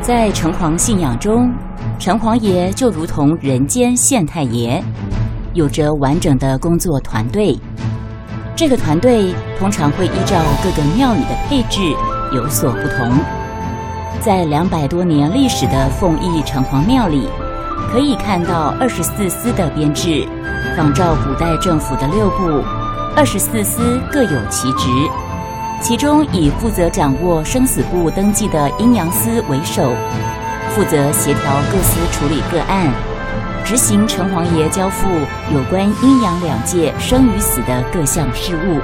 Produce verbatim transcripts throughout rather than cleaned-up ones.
在城隍信仰中，城隍爷就如同人间县太爷，有着完整的工作团队。这个团队通常会依照各个庙宇的配置有所不同。在两百多年历史的凤义城隍庙里，可以看到二十四司的编制，仿照古代政府的六部，二十四司各有其职。其中以负责掌握生死簿登记的阴阳司为首，负责协调各司处理个案，执行城隍爷交付有关阴阳两界生与死的各项事务。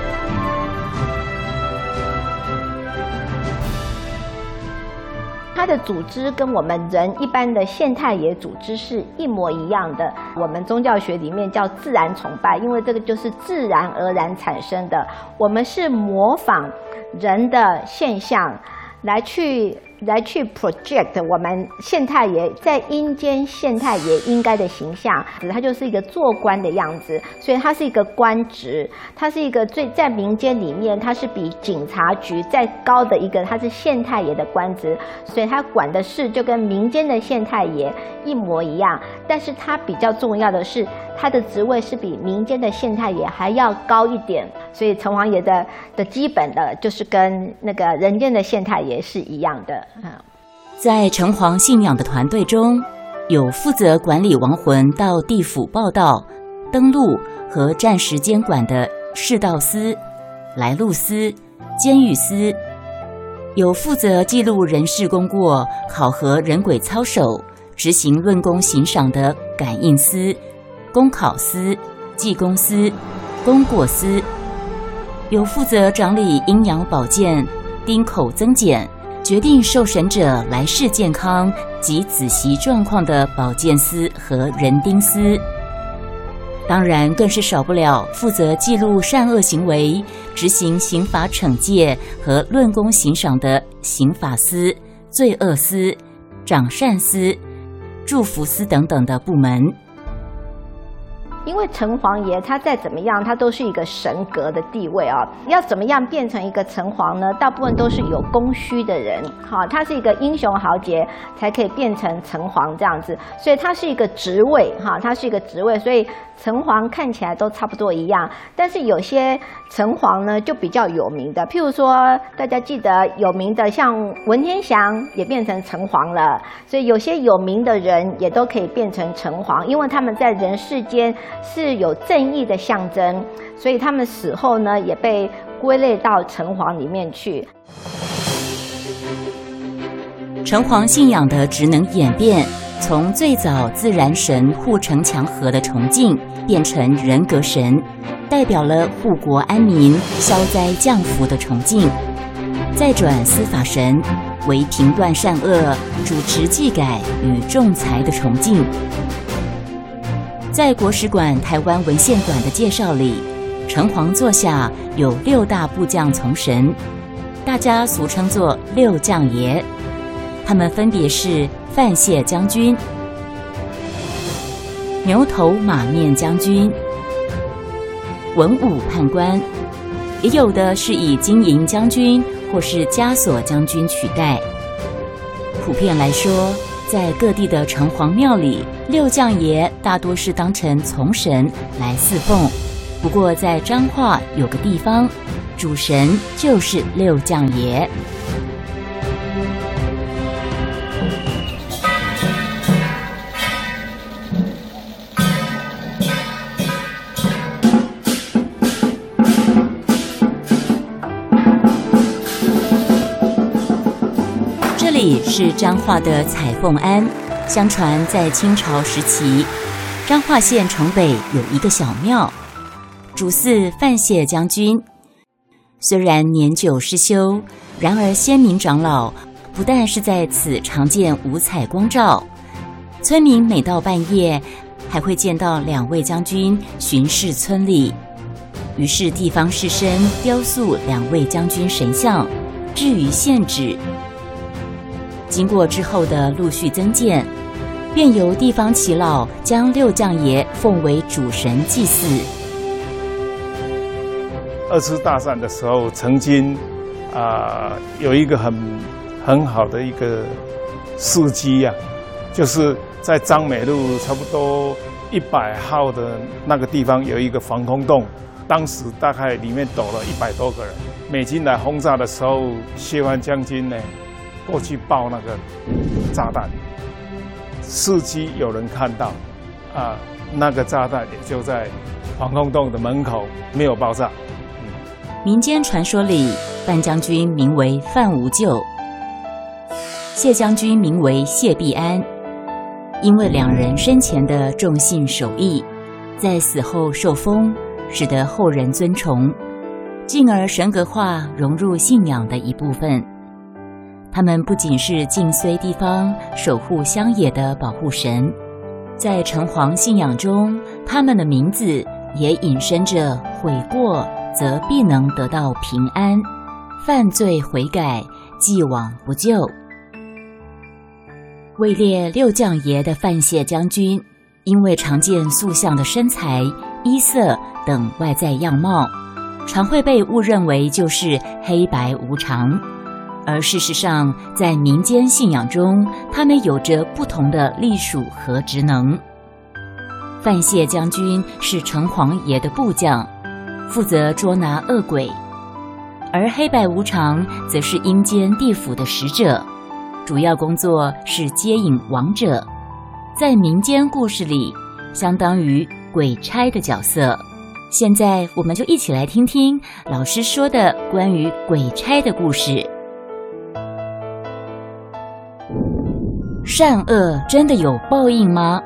它的组织跟我们人一般的县太爷组织是一模一样的。我们宗教学里面叫自然崇拜，因为这个就是自然而然产生的。我们是模仿人的现象来去来去 project 我们县太爷在阴间县太爷应该的形象，它就是一个做官的样子，所以它是一个官职，它是一个最在民间里面，它是比警察局再高的一个，它是县太爷的官职，所以它管的事就跟民间的县太爷一模一样，但是它比较重要的是，它的职位是比民间的县太爷还要高一点，所以城隍爷的的基本的就是跟那个人间的县太爷是一样的。 在城隍信仰的团队中，有负责管理亡魂到地府报到、登录和暂时监管的世道司、来路司、监狱司，有负责记录人事功过、考核人鬼操守、执行论功行赏的感应司、公考司、技工司、功过司，有负责掌理阴阳保健、丁口增减、决定受审者来世健康及子息状况的保健司和人丁司。当然更是少不了负责记录善恶行为、执行刑法惩戒和论功行赏的刑法司、罪恶司、掌善司、祝福司等等的部门。 因为城隍爷他再怎么样，他都是一个神格的地位啊。要怎么样变成一个城隍呢？大部分都是有供需的人，哈，他是一个英雄豪杰才可以变成城隍这样子，所以他是一个职位，哈，他是一个职位，所以城隍看起来都差不多一样。但是有些城隍呢就比较有名的，譬如说大家记得有名的像文天祥也变成城隍了，所以有些有名的人也都可以变成城隍，因为他们在人世间是有正义的象征，所以他们死后呢也被归类到城隍里面去。 城隍信仰的职能演变，从最早自然神护城墙河的崇敬，变成人格神，代表了护国安民、消灾降福的崇敬；再转司法神，为评断善恶、主持纪改与仲裁的崇敬。在国史馆台湾文献馆的介绍里，城隍座下有六大部将从神，大家俗称作六将爷。他们分别是范谢将军、牛头马面将军、文武判官，也有的是以金银将军或是枷锁将军取代。普遍来说，在各地的城隍庙里，六将爷大多是当成从神来侍奉。不过在彰化有个地方，主神就是六将爷。这里是彰化的彩凤庵，相传在清朝时期，彰化县城北有一个小庙，主祀范谢将军。虽然年久失修，然而先民长老不但是在此常见五彩光照，村民每到半夜还会见到两位将军巡视村里。于是地方士绅雕塑两位将军神像，置于县址。经过之后的陆续增建，便由地方耆老将六将爷奉为主神祭祀。 二次大战的时候，曾经啊、呃、有一个很很好的一个事迹啊，就是在彰美路差不多一百号的那个地方有一个防空洞，当时大概里面躲了一百多个人。美军来轰炸的时候，谢藩将军呢过去爆那个炸弹，事迹有人看到，啊，那个炸弹也就在防空洞的门口，没有爆炸。 嗯、民间传说里，范将军名为范无咎，谢将军名为谢必安，因为两人生前的重信守义，在死后受封，使得后人尊崇，进而神格化，融入信仰的一部分。他们不仅是晋绥地方守护乡野的保护神，在城隍信仰中，他们的名字也引申着悔过则必能得到平安，犯罪悔改，既往不咎。位列六将爷的范谢将军，因为常见塑像的身材、衣色等外在样貌，常会被误认为就是黑白无常。而事实上，在民间信仰中，他们有着不同的隶属和职能。范谢将军是城隍爷的部将，负责捉拿恶鬼；而黑白无常则是阴间地府的使者，主要工作是接引亡者，在民间故事里相当于鬼差的角色。现在我们就一起来听听老师说的关于鬼差的故事。善恶真的有报应吗？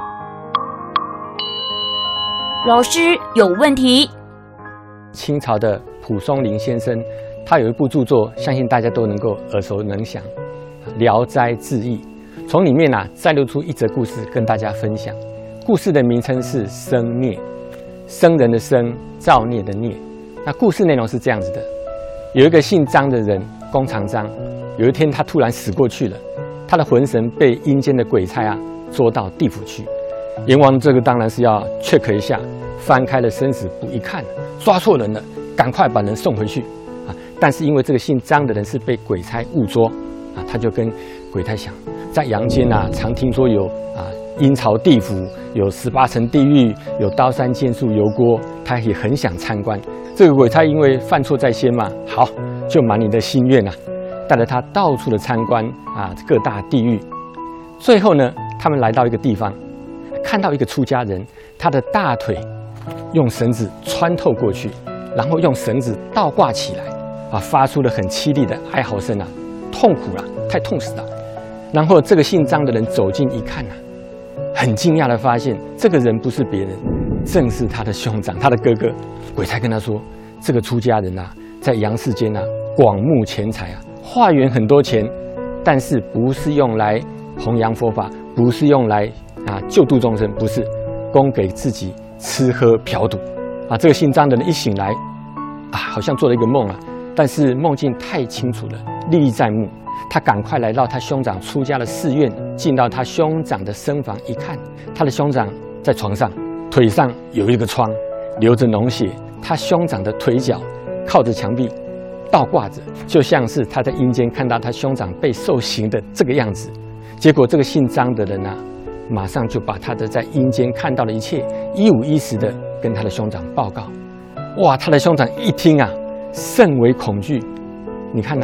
老师有问题。 清朝的蒲松龄先生，他有一部著作，相信大家都能够耳熟能详，《聊斋志异》。从里面啊摘录出一则故事跟大家分享。故事的名称是生孽，生人的生，造孽的孽。那故事内容是这样子的：有一个姓张的人，弓长张，有一天他突然死过去了，他的魂神被阴间的鬼差啊捉到地府去。阎王这个当然是要 check 一下，翻开了生死簿一看，抓错人了，赶快把人送回去啊！但是因为这个姓张的人是被鬼差误捉啊，他就跟鬼差讲，在阳间啊，常听说有啊阴曹地府，有十八层地狱，有刀山剑树油锅，他也很想参观。这个鬼差因为犯错在先嘛，好，就满你的心愿啊，带着他到处的参观啊各大地狱。最后呢，他们来到一个地方，看到一个出家人，他的大腿用绳子穿透过去，然后用绳子倒挂起来，啊，发出了很凄厉的哀嚎声啊，痛苦了，太痛死了。然后这个姓张的人走近一看啊，很惊讶的发现，这个人不是别人，正是他的兄长，他的哥哥。鬼差跟他说，这个出家人啊，在阳世间啊，广募钱财啊，化缘很多钱，但是不是用来弘扬佛法，不是用来啊救度众生，不是供给自己吃喝嫖赌啊。这个姓张的人一醒来啊，好像做了一个梦啊，但是梦境太清楚了，历历在目。他赶快来到他兄长出家的寺院，进到他兄长的僧房一看，他的兄长在床上，腿上有一个疮，流着脓血，他兄长的腿脚靠着墙壁倒挂着，就像是他在阴间看到他兄长被受刑的这个样子。结果这个姓张的人啊，马上就把他的在阴间看到的一切一五一十的跟他的兄长报告。哇，他的兄长一听啊，甚为恐惧。你看呐、